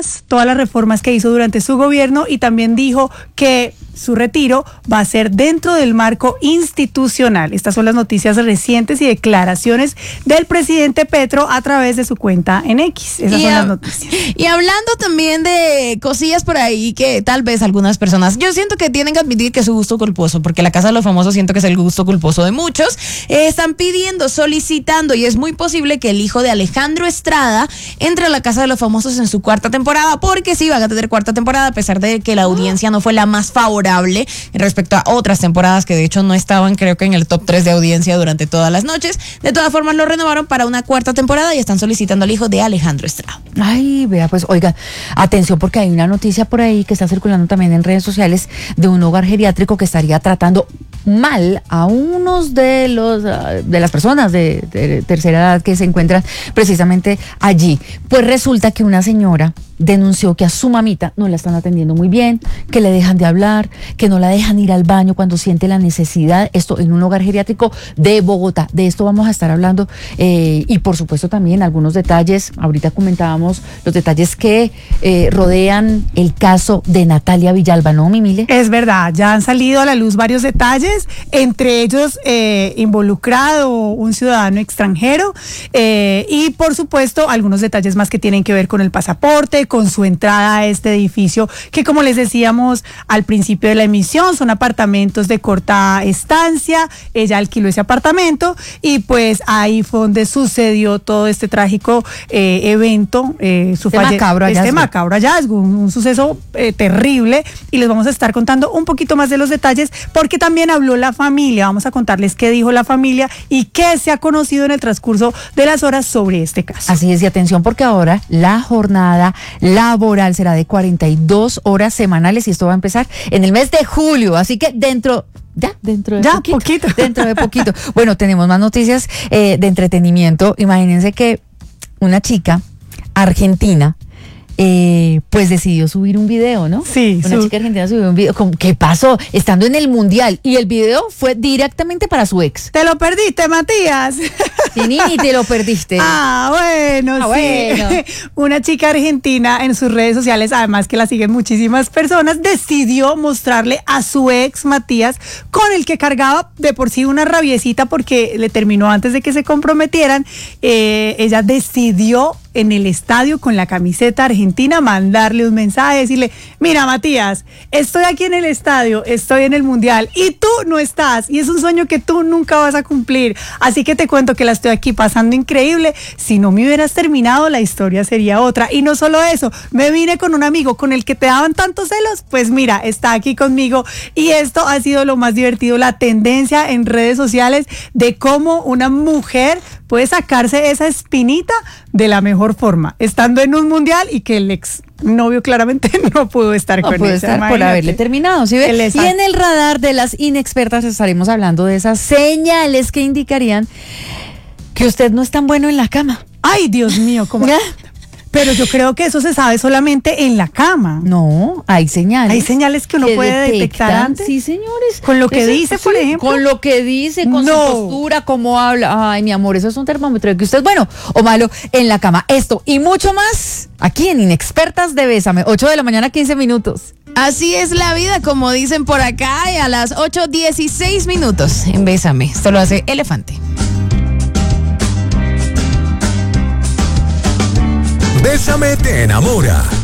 reformas, todas las reformas que hizo durante su gobierno, y también dijo que su retiro va a ser dentro del marco institucional. Estas son las noticias recientes y declaraciones del presidente Petro a través de su cuenta en X. Esas son las noticias. Y hablando también de cosillas por ahí que tal vez algunas personas, yo siento que tienen que admitir que es su gusto culposo, porque la Casa de los Famosos siento que es el gusto culposo de muchos, están pidiendo, solicitando, y es muy posible que el hijo de Alejandro Estrada entre a la Casa de los Famosos en su cuarta temporada, porque sí van a tener cuarta temporada, a pesar de que la audiencia no fue la más favorable respecto a otras temporadas que de hecho no estaban, creo que en el top 3 de audiencia durante todas las noches. De todas formas lo renovaron para una cuarta temporada y están solicitando al hijo de Alejandro Estrada. Ay, vea, pues oiga, atención, porque hay una noticia por ahí que está circulando también en redes sociales de un hogar geriátrico que estaría tratando mal a unos de las personas de tercera edad que se encuentran precisamente allí. Pues resulta que una señora denunció que a su mamita no la están atendiendo muy bien, que le dejan de hablar, que no la dejan ir al baño cuando siente la necesidad. Esto en un hogar geriátrico de Bogotá. De esto vamos a estar hablando y por supuesto también algunos detalles. Ahorita comentábamos los detalles que rodean el caso de Natalia Villalba, ¿no, Mimile? Es verdad, ya han salido a la luz varios detalles, entre ellos involucrado un ciudadano extranjero y por supuesto algunos detalles más que tienen que ver con el pasaporte, con su entrada a este edificio, que como les decíamos al principio de la emisión, son apartamentos de corta estancia. Ella alquiló ese apartamento y pues ahí fue donde sucedió todo este trágico evento, macabro hallazgo, un suceso terrible, y les vamos a estar contando un poquito más de los detalles, porque también habló la familia. Vamos a contarles qué dijo la familia y qué se ha conocido en el transcurso de las horas sobre este caso. Así es, y atención, porque ahora la jornada laboral será de 42 horas semanales y esto va a empezar en el mes de julio, así que dentro de poquito. Bueno, tenemos más noticias de entretenimiento. Imagínense que una chica argentina pues decidió subir un video, ¿no? Sí. Una chica argentina subió un video. ¿Qué pasó? Estando en el Mundial, y el video fue directamente para su ex. ¿Te lo perdiste, Matías? Sí, ni te lo perdiste. Bueno. Una chica argentina en sus redes sociales, además que la siguen muchísimas personas, decidió mostrarle a su ex, Matías, con el que cargaba de por sí una rabiecita porque le terminó antes de que se comprometieran. Ella decidió en el estadio con la camiseta argentina mandarle un mensaje, decirle: mira, Matías, estoy aquí en el estadio, estoy en el Mundial y tú no estás, y es un sueño que tú nunca vas a cumplir, así que te cuento que la estoy aquí pasando increíble. Si no me hubieras terminado, la historia sería otra. Y no solo eso, me vine con un amigo con el que te daban tantos celos, pues mira, está aquí conmigo. Y esto ha sido lo más divertido, la tendencia en redes sociales de cómo una mujer puede sacarse esa espinita de la mejor forma, estando en un mundial, y que el ex novio claramente no pudo estar con ella. Por haberle terminado, ¿sí ve? Y en el radar de las inexpertas estaremos hablando de esas señales que indicarían que usted no es tan bueno en la cama. Ay, Dios mío, ¿cómo? Pero yo creo que eso se sabe solamente en la cama. No, hay señales. Hay señales que uno puede detectar antes. Sí, señores. Con lo que dice, por ejemplo. Con lo que dice, con su postura, cómo habla. Ay, mi amor, eso es un termómetro de que usted es bueno o malo en la cama. Esto y mucho más aquí en Inexpertas de Bésame. 8 de la mañana, 15 minutos. Así es la vida, como dicen por acá, y a las 8:16 minutos en Bésame. Esto lo hace Elefante. Bésame te enamora.